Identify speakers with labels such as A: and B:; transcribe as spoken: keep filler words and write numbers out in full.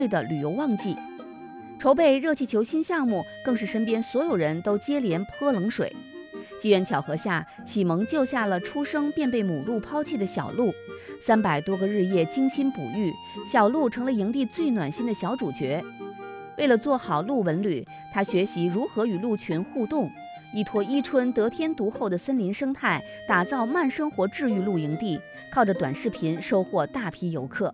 A: 的旅游旺季。筹备热气球新项目，更是身边所有人都接连泼冷水。机缘巧合下，启蒙救下了出生便被母鹿抛弃的小鹿。三百多个日夜精心哺育，小鹿成了营地最暖心的小主角。为了做好鹿文旅，他学习如何与鹿群互动，依托伊春得天独厚的森林生态，打造慢生活治愈露营地，靠着短视频收获大批游客。